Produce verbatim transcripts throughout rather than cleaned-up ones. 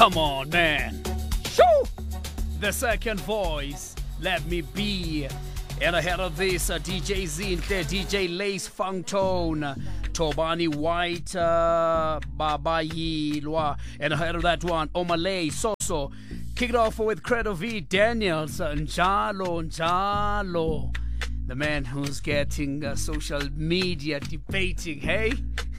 Come on, man. Shoo! The second voice, Let Me Be. And ahead of this, uh, D J Zinhle, D J Lace Fangtone, Tobani White, uh, Babayilwa. And ahead of that one, Omalay Soso. Kick it off with Credo V Daniels, uh, Njalo, Njalo. The man who's getting uh, social media debating, hey?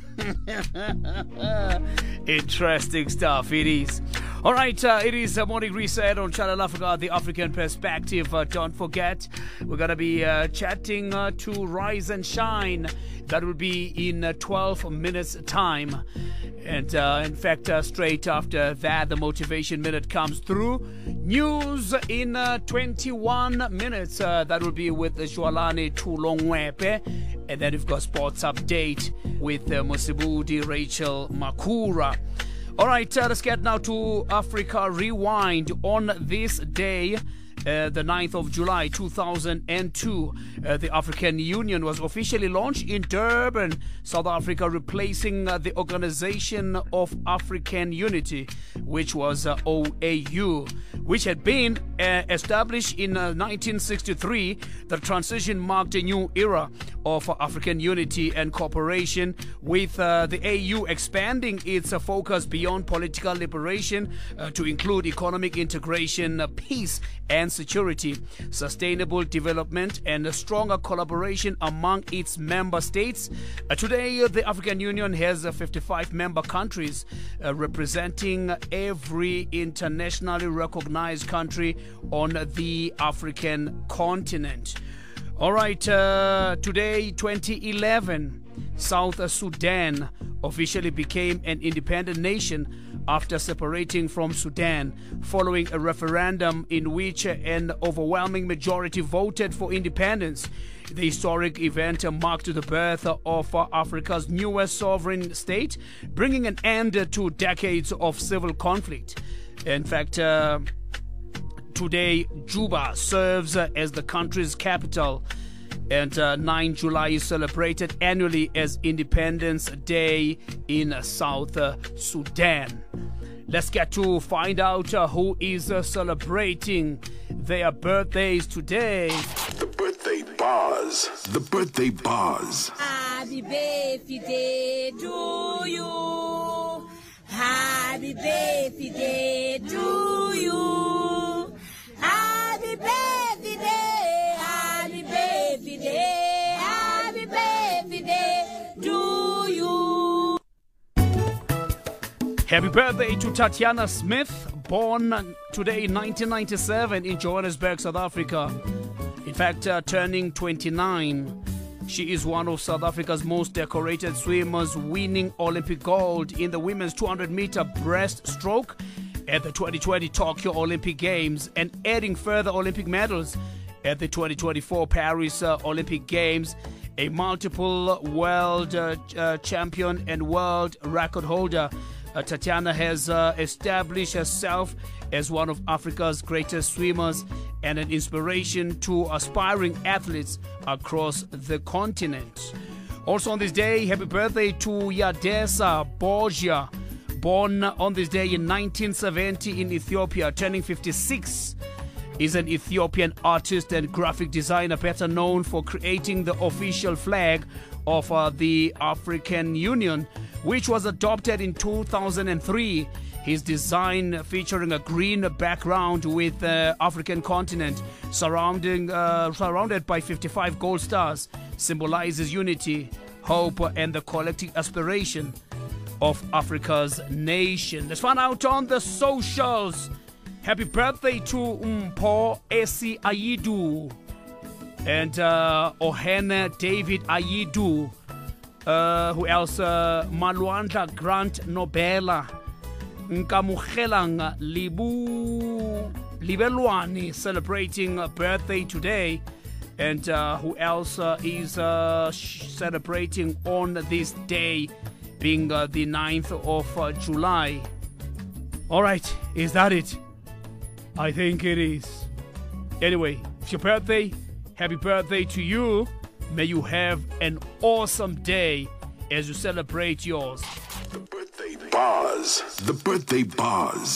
Interesting stuff it is. All right, uh, it is a morning reset on Channel Africa, the African perspective. Uh, don't forget, we're going to be uh, chatting uh, to Rise and Shine. That will be in uh, twelve minutes time. And uh, in fact, uh, straight after that, the Motivation Minute comes through. News in uh, twenty-one minutes. Uh, that will be with Joalani Tulongwepe. And then we've got Sports Update with uh, Mosibudi Rachel Makura. All right, uh, let's get now to Africa Rewind. On this day, uh, the ninth of July two thousand two, uh, the African Union was officially launched in Durban, South Africa, replacing uh, the Organization of African Unity, which was uh, O A U, which had been uh, established in uh, nineteen sixty-three. The transition marked a new era of uh, African unity and cooperation, with uh, the A U expanding its uh, focus beyond political liberation uh, to include economic integration, uh, peace and security, sustainable development, and a stronger collaboration among its member states. Uh, today, uh, the African Union has uh, fifty-five member countries, uh, representing every internationally recognized country on the African continent. All right, uh, today, twenty eleven, South Sudan officially became an independent nation after separating from Sudan, following a referendum in which an overwhelming majority voted for independence. The historic event marked the birth of Africa's newest sovereign state, bringing an end to decades of civil conflict. In fact, uh, today, Juba serves as the country's capital, and uh, ninth of July is celebrated annually as Independence Day in South uh, Sudan. Let's get to find out uh, who is uh, celebrating their birthdays today. The birthday bars. The birthday bars. Happy birthday to you. Happy birthday to you. Happy birthday. Happy birthday. Happy birthday to you. Happy birthday to Tatiana Smith, born today in nineteen ninety-seven in Johannesburg, South Africa. In fact, uh, turning twenty-nine. She is one of South Africa's most decorated swimmers, winning Olympic gold in the women's two hundred meter breaststroke at the twenty twenty Tokyo Olympic Games, and adding further Olympic medals at the twenty twenty-four Paris uh, Olympic Games. A multiple world uh, uh, champion and world record holder, uh, Tatiana has uh, established herself as one of Africa's greatest swimmers and an inspiration to aspiring athletes across the continent. Also on this day, happy birthday to Yadesa Borgia, born on this day in nineteen seventy in Ethiopia, turning fifty-six. Is an Ethiopian artist and graphic designer, better known for creating the official flag of uh, the African Union, which was adopted in two thousand three. His design, featuring a green background with the uh, African continent surrounding, uh, surrounded by fifty-five gold stars, symbolizes unity, hope, and the collective aspiration of Africa's nation. Let's find out on the socials. Happy birthday to Mpho Esi Ayidu and uh, Ohene David Ayidu. Uh, who else? Uh, Malwandla Grant Nobela. Nkamugelang Libu Libelwani celebrating a birthday today. And uh, who else uh, is uh, celebrating on this day, being uh, the ninth of uh, July? All right, is that it? I think it is. Anyway, it's your birthday. Happy birthday to you. May you have an awesome day as you celebrate yours. The birthday bars. The birthday bars.